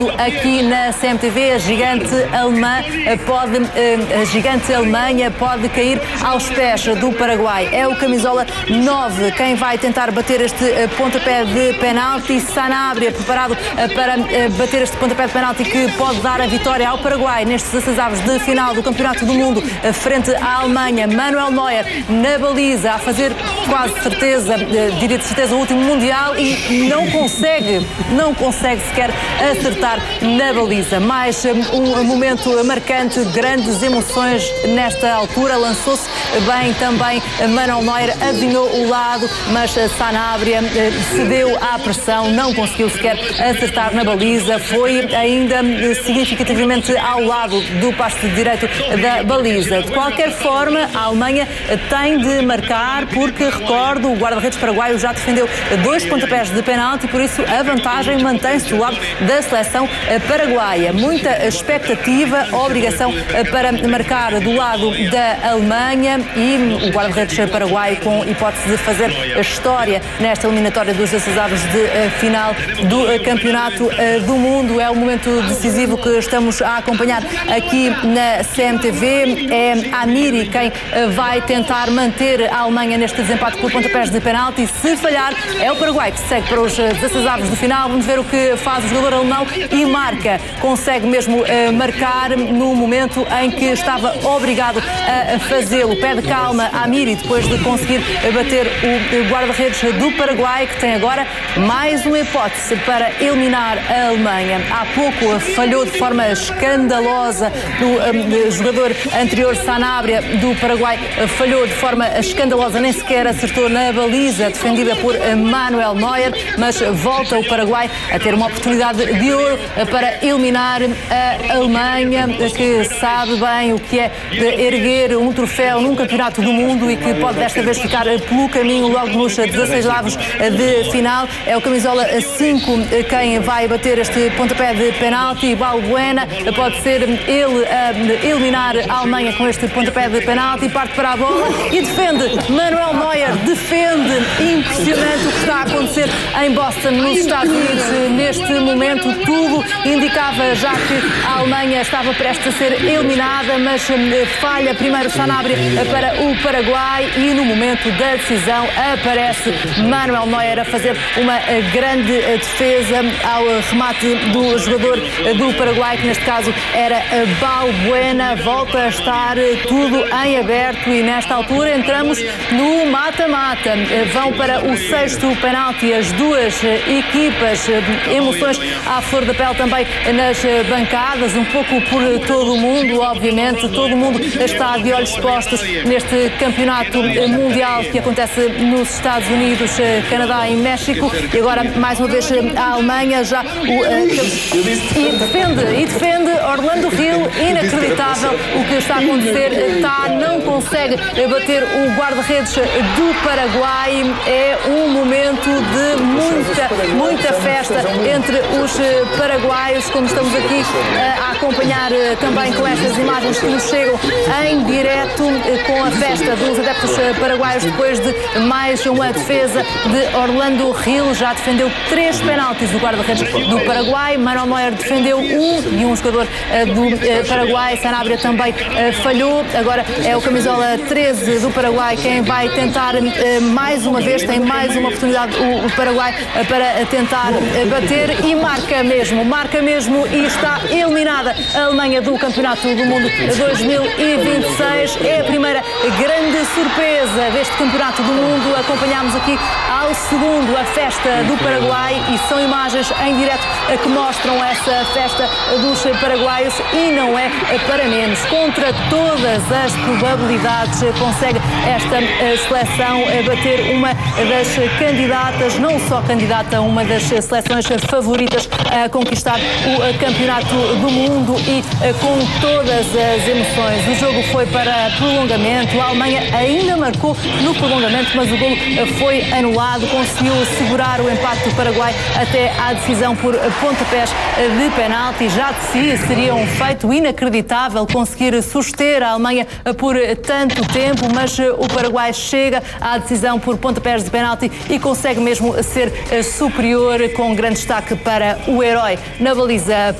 Aqui na CMTV, a gigante Alemanha pode cair aos pés do Paraguai. É o camisola 9 quem vai tentar bater este pontapé de penalti. Sanabria preparado para bater este pontapé de penalti que pode dar a vitória ao Paraguai nestes 16avos de final do Campeonato do Mundo frente à Alemanha. Manuel Neuer na baliza, a fazer quase certeza, diria de certeza, o último Mundial e não consegue sequer acertar na baliza. Mais um momento marcante, grandes emoções nesta altura. Lançou-se bem também Manuel Neuer, adivinhou o lado, mas Sanabria cedeu à pressão, não conseguiu sequer acertar na baliza. Foi ainda significativamente ao lado do poste direito da baliza. De qualquer forma, a Alemanha tem de marcar porque, recordo, o guarda-redes paraguaio já defendeu 2 pontapés de penalti, por isso a vantagem mantém-se do lado da seleção paraguaia. Muita expectativa, obrigação para marcar do lado da Alemanha e o guarda-redes paraguaio com hipótese de fazer a história nesta eliminatória dos 16avos de final do Campeonato do Mundo. É o momento decisivo que estamos a acompanhar aqui na CMTV. É Amiri quem vai tentar manter a Alemanha neste desempate por pontapés de penalti. Se falhar, é o Paraguai que segue para os 16avos de final. Vamos ver o que faz o jogador alemão e marca. Consegue mesmo marcar no momento em que estava obrigado a fazê-lo. Pede calma a Amiri depois de conseguir bater o guarda-redes do Paraguai, que tem agora mais uma hipótese para eliminar a Alemanha. Há pouco falhou de forma escandalosa o jogador anterior, Sanabria, do Paraguai, falhou de forma escandalosa, nem sequer acertou na baliza defendida por Manuel Neuer, mas volta o Paraguai a ter uma oportunidade de ouro para eliminar a Alemanha, que sabe bem o que é de erguer um troféu num campeonato do mundo e que pode desta vez ficar pelo caminho logo nos 16avos de final. É o camisola 5 quem vai bater este pontapé de penalti. Balbuena pode ser ele a eliminar a Alemanha com este pontapé de penalti. Parte para a bola e defende. Manuel Neuer defende. Impressionante o que está a acontecer em Boston, nos Estados Unidos. Neste momento tudo indicava já que a Alemanha estava prestes a ser eliminada, mas falha primeiro Sanabria para o Paraguai e no momento da decisão aparece Manuel Neuer a fazer uma grande defesa ao remate do jogador do Paraguai, que neste caso era Balbuena. Volta a estar tudo em aberto e nesta altura entramos no mata-mata. Vão para o 6º penalti as duas equipas. Emoções à flor da pele também nas bancadas, um pouco por todo o mundo, obviamente. Todo o mundo está de olhos postos neste campeonato mundial que acontece nos Estados Unidos, Canadá e México. E agora, mais uma vez, a Alemanha já defende Orlando Hill. Inacreditável o que está a acontecer. Não consegue bater o guarda-redes do Paraguai. É um momento de muita festa entre os paraguaios, como estamos aqui a acompanhar também com estas imagens que nos chegam em direto, com a festa dos adeptos paraguaios depois de mais uma defesa de Orlando Hill. Já defendeu 3 penaltis do guarda-redes do Paraguai. Manuel Neuer defendeu e um jogador do Paraguai, Sanabria, também falhou. Agora é o camisola 13 do Paraguai quem vai tentar mais uma vez, tem mais uma oportunidade o Paraguai para tentar bater e marca mesmo e está eliminada a Alemanha do Campeonato do Mundo 2026. É a primeira grande surpresa deste Campeonato do Mundo. Acompanhamos aqui ao segundo a festa do Paraguai e são imagens em direto que mostram essa festa dos paraguaios e não é para menos. Contra todas as probabilidades consegue esta seleção bater uma das candidatas, não só candidata, uma das seleções favoritas a conquistar o Campeonato do Mundo e com todas as emoções. O jogo foi para prolongamento, a Alemanha ainda marcou no prolongamento, mas o golo foi anulado, conseguiu segurar o empate do Paraguai até à decisão por pontapés de penalti. Já de si seria um feito inacreditável conseguir suster a Alemanha por tanto tempo, mas o Paraguai chega à decisão por pontapés de penalti e consegue mesmo ser superior, com grande destaque para o herói na baliza